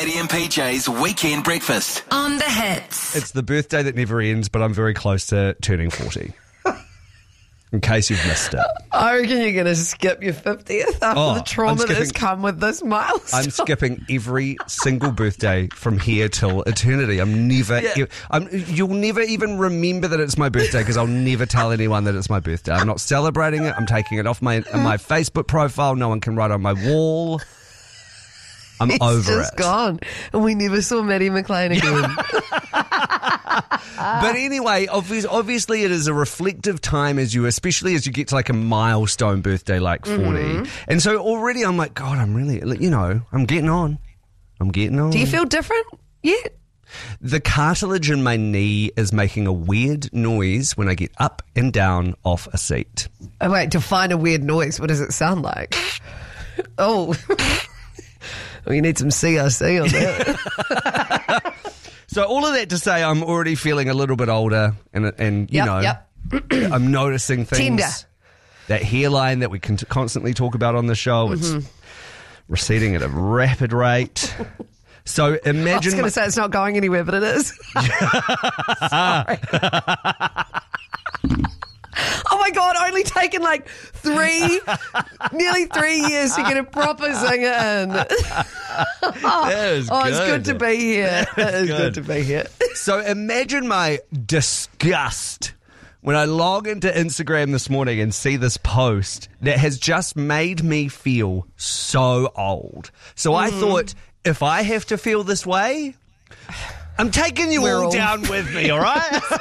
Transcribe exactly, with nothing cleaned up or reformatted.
Maddie and P J's Weekend Breakfast. On the hits. It's the birthday that never ends, but I'm very close to turning forty. In case you've missed it. I reckon you're going to skip your fiftieth after Oh, the I'm trauma skipping- that's come with this milestone. I'm skipping every single birthday from here till eternity. I'm never, Yeah. e- I'm, you'll never even remember that it's my birthday because I'll never tell anyone that it's my birthday. I'm not celebrating it. I'm taking it off my my Facebook profile. No one can write on my wall. I'm It's over just it. gone. And we never saw Maddie McLean again. But anyway, obvious, obviously it is a reflective time as you, especially as you get to like a milestone birthday like forty. Mm-hmm. And so already I'm like, God, I'm really, you know, I'm getting on. I'm getting on. Do you feel different yet? The cartilage in my knee is making a weird noise when I get up and down off a seat. Oh, wait, define a weird noise. What does it sound like? Oh. Well, you need some C R C on that. So all of that to say, I'm already feeling a little bit older, and and you Yep, know, yep. I'm noticing things. Tender. That hairline that we can t- constantly talk about on the show, it's Mm-hmm. receding at a rapid rate. So I was imagine. going to say it's not going anywhere, but it is. Sorry. Oh my God, only taken like three, nearly three years to get a proper singer in. That is Oh, it's good to good. be here. It is good good. to be here. So imagine my disgust when I log into Instagram this morning and see this post that has just made me feel so old. So I thought, if I have to feel this way, I'm taking you We're all all- down with me, all right?